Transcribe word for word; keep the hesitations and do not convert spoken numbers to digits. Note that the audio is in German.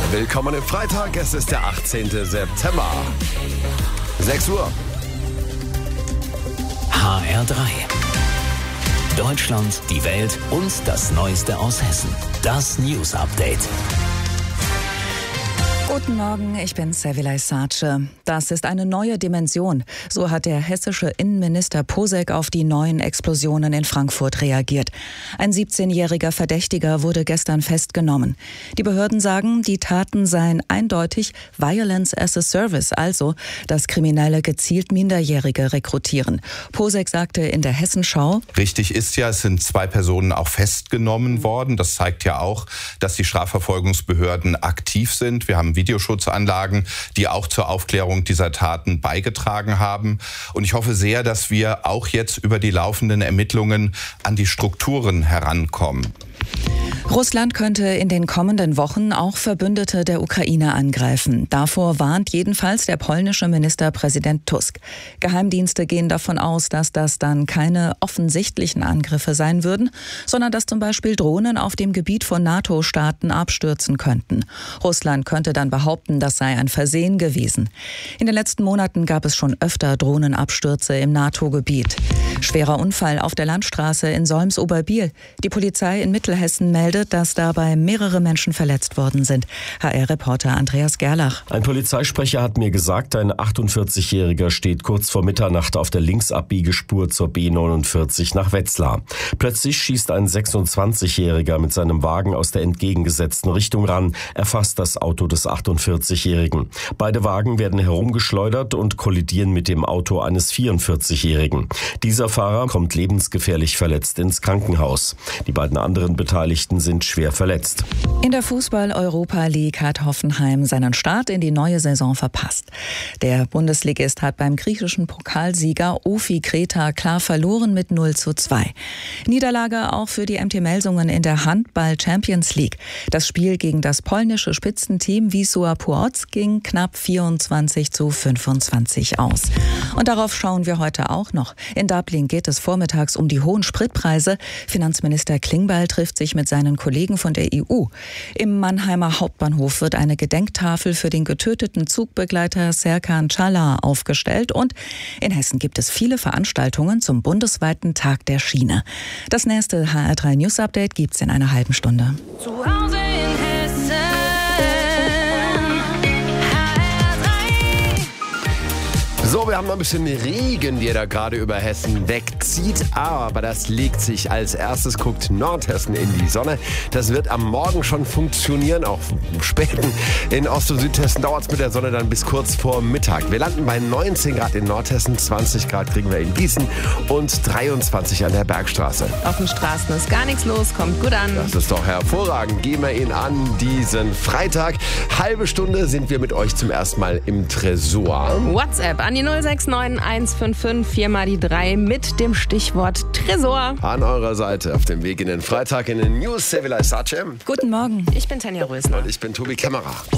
Willkommen im Freitag, es ist der achtzehnten September. sechs Uhr. H R drei. Deutschland, die Welt und das Neueste aus Hessen. Das News Update. Guten Morgen, ich bin Sevilay Sace. Das ist eine neue Dimension. So hat der hessische Innenminister Posek auf die neuen Explosionen in Frankfurt reagiert. Ein siebzehnjähriger Verdächtiger wurde gestern festgenommen. Die Behörden sagen, die Taten seien eindeutig Violence as a Service, also dass Kriminelle gezielt Minderjährige rekrutieren. Posek sagte in der Hessenschau: Richtig ist ja, es sind zwei Personen auch festgenommen worden. Das zeigt ja auch, dass die Strafverfolgungsbehörden aktiv sind. Wir haben Videoschutzanlagen, die auch zur Aufklärung dieser Taten beigetragen haben. Und ich hoffe sehr, dass wir auch jetzt über die laufenden Ermittlungen an die Strukturen herankommen. Russland könnte in den kommenden Wochen auch Verbündete der Ukraine angreifen. Davor warnt jedenfalls der polnische Ministerpräsident Tusk. Geheimdienste gehen davon aus, dass das dann keine offensichtlichen Angriffe sein würden, sondern dass zum Beispiel Drohnen auf dem Gebiet von NATO-Staaten abstürzen könnten. Russland könnte dann behaupten, das sei ein Versehen gewesen. In den letzten Monaten gab es schon öfter Drohnenabstürze im NATO-Gebiet. Schwerer Unfall auf der Landstraße in Solms-Oberbiel. Die Polizei in Mittelhessen meldet, dass dabei mehrere Menschen verletzt worden sind. H R-Reporter Andreas Gerlach. Ein Polizeisprecher hat mir gesagt, ein achtundvierzigjähriger steht kurz vor Mitternacht auf der Linksabbiegespur zur B neunundvierzig nach Wetzlar. Plötzlich schießt ein sechsundzwanzigjähriger mit seinem Wagen aus der entgegengesetzten Richtung ran, erfasst das Auto des achtundvierzigjährigen. Beide Wagen werden herumgeschleudert und kollidieren mit dem Auto eines vierundvierzigjährigen. Dieser Fahrer kommt lebensgefährlich verletzt ins Krankenhaus. Die beiden anderen Beteiligten sind schwer verletzt. In der Fußball-Europa League hat Hoffenheim seinen Start in die neue Saison verpasst. Der Bundesligist hat beim griechischen Pokalsieger Ofi Kreta klar verloren mit null zu zwei. Niederlage auch für die M T Melsungen in der Handball-Champions League. Das Spiel gegen das polnische Spitzenteam Wisła Płock ging knapp vierundzwanzig zu fünfundzwanzig aus. Und darauf schauen wir heute auch noch. In Dublin geht es vormittags um die hohen Spritpreise. Finanzminister Klingbeil trifft sich mit seinen Kollegen von der E U. Im Mannheimer Hauptbahnhof wird eine Gedenktafel für den getöteten Zugbegleiter Serkan Çağlar aufgestellt. Und in Hessen gibt es viele Veranstaltungen zum bundesweiten Tag der Schiene. Das nächste H R drei News Update gibt's in einer halben Stunde. Zu Hause in Hessen. So, wir haben noch ein bisschen Regen, der da gerade über Hessen wegzieht, aber das legt sich als erstes, guckt Nordhessen in die Sonne. Das wird am Morgen schon funktionieren, auch späten. In Ost- und Südhessen dauert es mit der Sonne dann bis kurz vor Mittag. Wir landen bei neunzehn Grad in Nordhessen, zwanzig Grad kriegen wir in Gießen und dreiundzwanzig an der Bergstraße. Auf den Straßen ist gar nichts los, kommt gut an. Das ist doch hervorragend. Gehen wir ihn an diesen Freitag. Halbe Stunde sind wir mit euch zum ersten Mal im Tresor. WhatsApp an die null sechs neun eins fünf fünf vier mal die drei mit dem Stichwort Tresor. An eurer Seite auf dem Weg in den Freitag in den News. Sevilay Sace. Guten Morgen. Ich bin Tanja Rösner. Und ich bin Tobi Kämmerer.